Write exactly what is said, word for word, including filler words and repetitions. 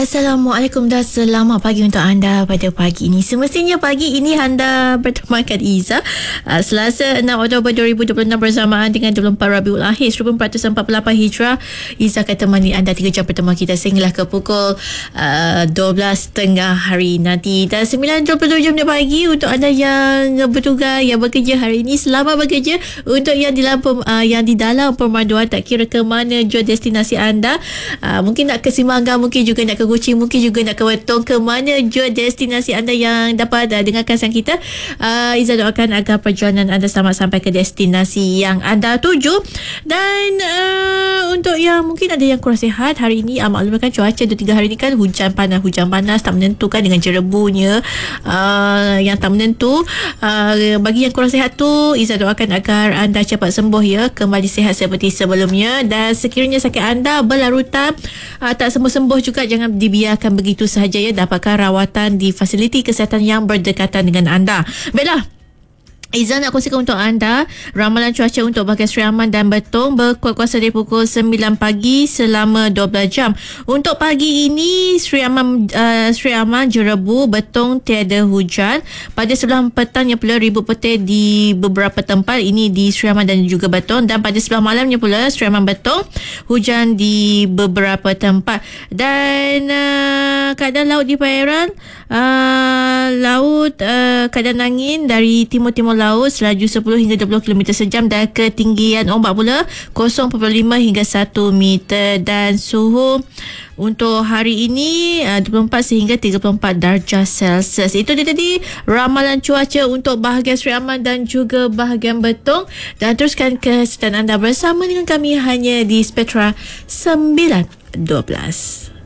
Assalamualaikum dan selamat pagi untuk anda pada pagi ini. Semestinya pagi ini anda bertemakan Iza. uh, Selasa enam Oktober dua ribu dua puluh enam bersamaan dengan dua puluh empat Rabiul Akhir seribu empat ratus empat puluh lapan Hijrah. Iza akan temani anda tiga jam pertemuan kita sehinggalah ke pukul uh, dua belas tiga puluh hari nanti. Dan sembilan dua puluh tujuh minit pagi untuk anda yang bertugas, yang bekerja hari ini. Selamat bekerja. Untuk yang di dalam, uh, yang di dalam pemanduan, tak kira ke mana jua destinasi anda, uh, mungkin nak ke Simanggang, mungkin juga nak ke Kuching, mungkin juga nak ke Wetong, ke mana jua destinasi anda yang dapat uh, dengarkan sang kita. uh, Iza doakan agar perjalanan anda selamat sampai ke destinasi yang anda tuju. Dan uh, untuk yang mungkin ada yang kurang sihat hari ini, uh, maklumkan cuaca dua tiga hari ni kan hujan panas, hujan panas tak menentu kan, dengan jerebunya uh, yang tak menentu. uh, Bagi yang kurang sihat tu, Iza doakan agar anda cepat sembuh ya, kembali sihat seperti sebelumnya. Dan sekiranya sakit anda berlarutan, uh, tak sembuh-sembuh juga, jangan dibiarkan begitu sahaja ya, dapatkan rawatan di fasiliti kesihatan yang berdekatan dengan anda. Baiklah, Iza nak kongsikan untuk anda ramalan cuaca untuk bahagian Seri Aman dan Betong berkuat-kuasa dari pukul sembilan pagi selama dua belas jam. Untuk pagi ini Seri Aman, uh, Seri Aman Jerebu, Betong tiada hujan. Pada sebelah petangnya pula ribut petir di beberapa tempat, ini di Seri Aman dan juga Betong. Dan pada sebelah malamnya pula Seri Aman Betong hujan di beberapa tempat. Dan uh, keadaan laut di perairan, uh, laut uh, keadaan angin dari timur-timur laut selaju sepuluh hingga dua puluh kilometer sejam, dan ketinggian ombak pula kosong perpuluhan lima hingga satu meter. Dan suhu untuk hari ini uh, dua puluh empat sehingga tiga puluh empat darjah Celsius. Itu dia tadi ramalan cuaca untuk bahagian Seri Aman dan juga bahagian Betong. Dan teruskan kesedaran anda bersama dengan kami hanya di Spectra sembilan dua belas.